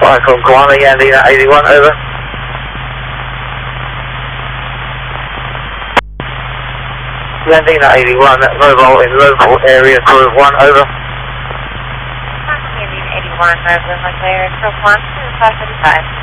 from Koala, Yandina 81, over. Yandina 81, mobile in local area, curve 1, over. Yandina 81, mobile in local area, curve 1, 535.